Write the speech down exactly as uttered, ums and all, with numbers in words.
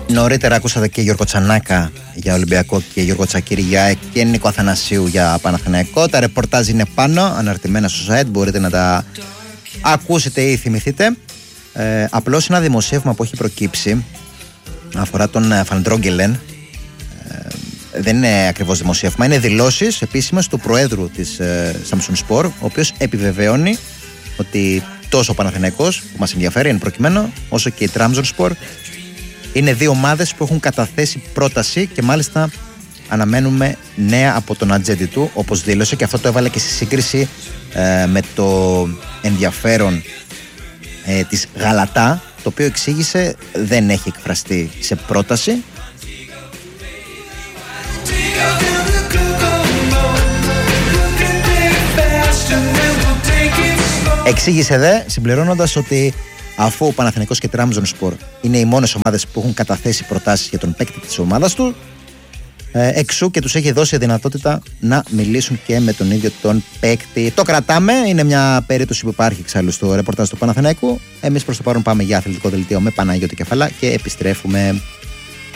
Νωρίτερα ακούσατε και Γιώργο Τσανάκα για Ολυμπιακό και Γιώργο Τσακίρη για ΑΕΚ και Νίκο Αθανασίου για Παναθηναϊκό. Τα ρεπορτάζ είναι πάνω, αναρτημένα στο site, μπορείτε να τα ακούσετε ή θυμηθείτε. Ε, απλώς ένα δημοσίευμα που έχει προκύψει αφορά τον Φαντρόγγελεν. Ε, δεν είναι ακριβώς δημοσίευμα, είναι δηλώσεις επίσημες του Προέδρου της ε, Samsung Sport, ο οποίος επιβεβαιώνει ότι τόσο ο Παναθηναϊκός, που μας ενδιαφέρει εν προκειμένου, όσο και η Trabzonspor είναι δύο ομάδες που έχουν καταθέσει πρόταση και μάλιστα αναμένουμε νέα από τον ατζέντη του, όπως δήλωσε, και αυτό το έβαλε και στη σύγκριση ε, με το ενδιαφέρον ε, της Γαλατά, το οποίο εξήγησε δεν έχει εκφραστεί σε πρόταση. Εξήγησε δε συμπληρώνοντας ότι αφού ο Παναθηναϊκός και Trabzonspor είναι οι μόνες ομάδες που έχουν καταθέσει προτάσεις για τον παίκτη της ομάδας του, ε, εξού και τους έχει δώσει δυνατότητα να μιλήσουν και με τον ίδιο τον παίκτη. Το κρατάμε, είναι μια περίπτωση που υπάρχει εξάλλου στο ρεπορτάζ του Παναθηναϊκού. Εμείς προς το παρόν πάμε για αθλητικό δελτίο με Παναγιώτη Κεφαλά και επιστρέφουμε.